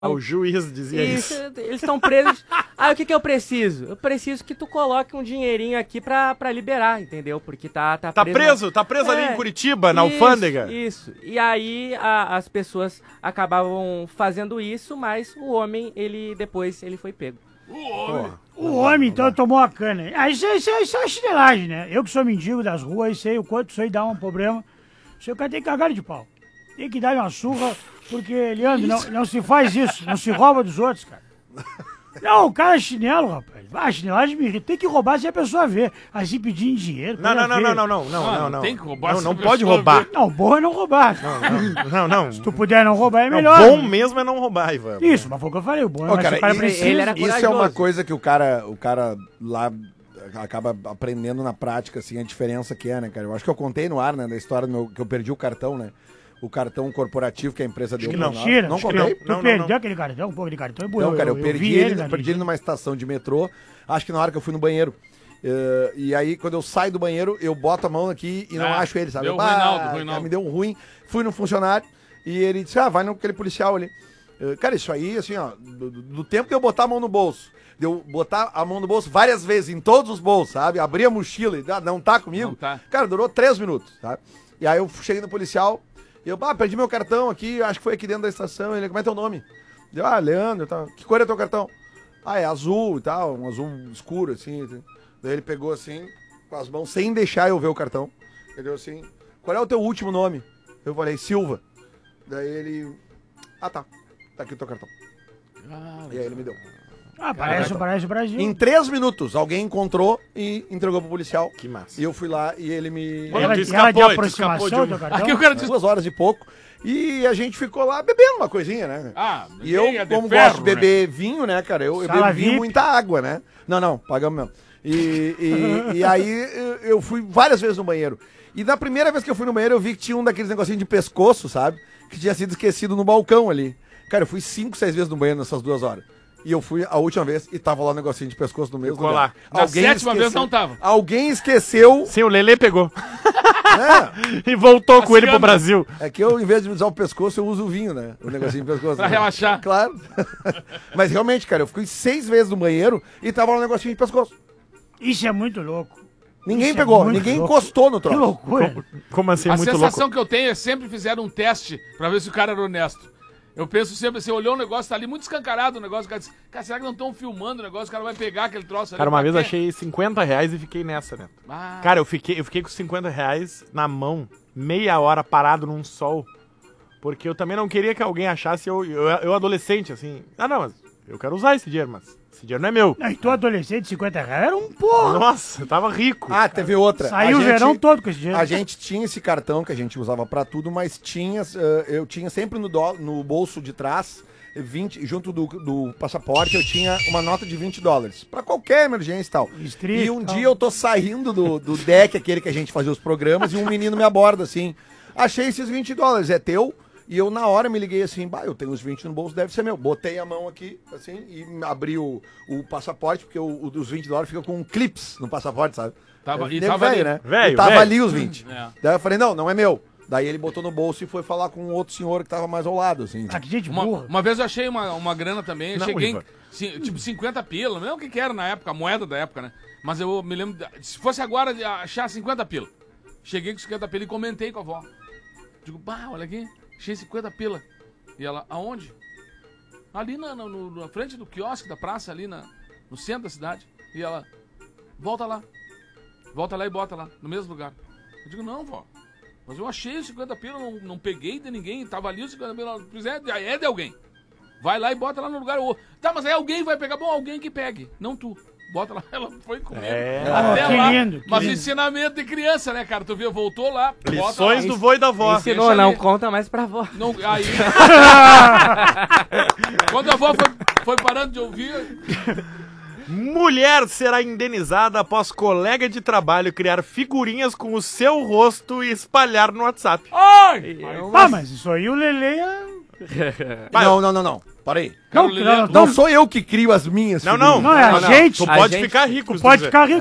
O juiz dizia isso. Eles estão presos. Aí o que eu preciso? Eu preciso que tu coloque um dinheirinho aqui pra liberar, entendeu? Porque tá preso. Tá preso ali em Curitiba, na alfândega. Isso. E aí as pessoas acabavam fazendo isso, mas o homem, depois ele foi pego. O homem, então, tomou a cana. Isso é chinelagem, né? Eu que sou mendigo das ruas, sei o quanto isso aí dá um problema. O cara tem cagada de pau. Tem que dar uma surra, porque, Leandro, não se faz isso. Não se rouba dos outros, cara. Não, o cara é chinelo, rapaz. A chinelagem me irrita. Tem que roubar se a pessoa vê. Assim pedindo dinheiro. Não. Tem que roubar. Não pode roubar. Não, bom é não roubar. Não. Se tu puder não roubar, é melhor. O bom mesmo é não roubar, Ivan. Isso, mas foi o que eu falei. O bom é cara, o cara precisa. Isso é uma coisa que o cara lá acaba aprendendo na prática, assim, a diferença que é, né, cara? Eu acho que eu contei no ar, né, da história que eu perdi o cartão, né? O cartão corporativo que a empresa deu. Mentira. Não contei? Tu perdeu aquele cartão, um pouco de cartão. Não, cara, eu perdi ele numa estação de metrô, acho que na hora que eu fui no banheiro. E aí, quando eu saio do banheiro, eu boto a mão aqui e não acho ele, sabe? Deu Reinaldo. Me deu um ruim. Fui no funcionário e ele disse, vai naquele policial ali. Cara, isso aí, assim, ó, do tempo que eu botar a mão no bolso, de eu botar a mão no bolso várias vezes, em todos os bolsos, sabe? Abri a mochila e não tá comigo. Não tá. Cara, durou 3 minutos, sabe? E aí eu cheguei no policial e eu, perdi meu cartão aqui, acho que foi aqui dentro da estação. Ele, como é teu nome? Eu, Leandro, tá. Que cor é teu cartão? É azul e tal, um azul escuro, assim. Daí ele pegou assim, com as mãos, sem deixar eu ver o cartão. Ele deu assim, qual é o teu último nome? Eu falei, Silva. Daí ele, tá aqui o teu cartão. E aí ele me deu. Parece o Brasil. Em 3 minutos, alguém encontrou e entregou pro policial. Que massa. E eu fui lá e ele me... Ela de aproximação do cartão? Aqui eu quero 2 horas e pouco. E a gente ficou lá bebendo uma coisinha, né? E eu, como gosto de beber vinho, né, cara? Eu bebo vinho, muita água, né? Não, pagamos mesmo. E aí eu fui várias vezes no banheiro. E na primeira vez que eu fui no banheiro, eu vi que tinha um daqueles negocinhos de pescoço, sabe? Que tinha sido esquecido no balcão ali. Cara, eu fui 5, 6 vezes no banheiro nessas 2 horas. E eu fui a última vez e tava lá um negocinho de pescoço no mesmo lugar. Na 7ª vez não tava. Alguém esqueceu. Sim, o Lelê pegou. E voltou com ele pro Brasil. É que eu, em vez de usar o pescoço, eu uso o vinho, né? O negocinho de pescoço. Pra relaxar. Claro. Mas realmente, cara, eu fui 6 vezes no banheiro e tava lá um negocinho de pescoço. Isso é muito louco. Ninguém pegou, ninguém encostou no troço. Que loucura. Como assim, a muito louco? A sensação que eu tenho é sempre fizeram um teste pra ver se o cara era honesto. Eu penso sempre, você olhou o negócio, tá ali muito escancarado o negócio, o cara disse, cara, será que não estão filmando o negócio, o cara vai pegar aquele troço ali? Cara, uma vez eu achei R$50 e fiquei nessa, né? Cara, eu fiquei com R$50 na mão, meia hora parado num sol, porque eu também não queria que alguém achasse eu adolescente, assim, mas eu quero usar esse dinheiro, mas esse dinheiro não é meu. E tu adolescente, R$50 era um porra. Nossa, eu tava rico. Teve outra. Saiu o verão todo com esse dinheiro. A gente tinha esse cartão que a gente usava pra tudo, mas eu tinha sempre no bolso de trás, junto do passaporte, eu tinha uma nota de $20. Pra qualquer emergência e tal. E um dia eu tô saindo do deck, aquele que a gente fazia os programas, e um menino me aborda assim, achei esses $20, é teu? E eu, na hora, me liguei assim, eu tenho os 20 no bolso, deve ser meu. Botei a mão aqui, assim, e abri o passaporte, porque os $20 ficam com clips no passaporte, sabe? Tava velho, né? Velho, tava ali os 20. Daí eu falei, não é meu. Daí ele botou no bolso e foi falar com outro senhor que tava mais ao lado, assim. Que gente burra. Uma vez eu achei uma grana também, cheguei tipo 50 pila, não é o que era na época, a moeda da época, né? Mas eu me lembro, se fosse agora, achar 50 pila. Cheguei com 50 pila e comentei com a avó. Digo, olha aqui. Achei 50 pila. E ela, aonde? Ali na frente do quiosque da praça, ali no centro da cidade. E ela, volta lá. Volta lá e bota lá, no mesmo lugar. Eu digo, não, vó. Mas eu achei os 50 pila, não peguei de ninguém. Tava ali os 50 pila. É de alguém. Vai lá e bota lá no lugar. Tá, mas aí alguém vai pegar. Bom, alguém que pegue. Não tu. Bota lá, ela foi comendo. Até que lá. lindo, mas ensinamento de criança, né, cara? Tu viu, voltou lá. Lições do vô e da avó. Ensinou, não conta mais pra avó. Não, aí... Quando a avó foi parando de ouvir... Mulher será indenizada após colega de trabalho criar figurinhas com o seu rosto e espalhar no WhatsApp. Ai! Mas isso aí o Lelê Não. Para aí. Não sou eu que crio as minhas. Não, é a gente. Tu pode ficar rico. Pode ficar rico.